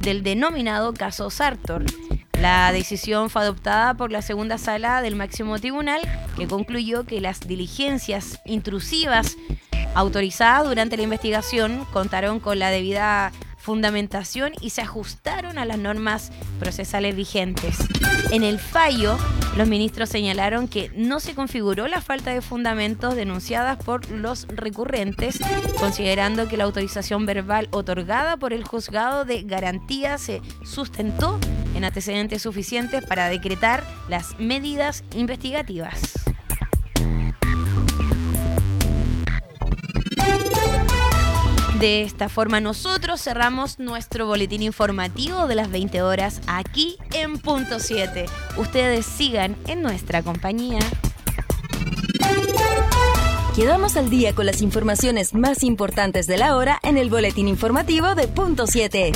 del denominado caso Sartor. La decisión fue adoptada por la segunda sala del máximo tribunal, que concluyó que las diligencias intrusivas autorizadas durante la investigación contaron con la debida fundamentación y se ajustaron a las normas procesales vigentes. En el fallo, los ministros señalaron que no se configuró la falta de fundamentos denunciadas por los recurrentes, considerando que la autorización verbal otorgada por el juzgado de garantía se sustentó en antecedentes suficientes para decretar las medidas investigativas. De esta forma nosotros cerramos nuestro boletín informativo de las 20 horas aquí en Punto 7. Ustedes sigan en nuestra compañía. Quedamos al día con las informaciones más importantes de la hora en el boletín informativo de Punto 7.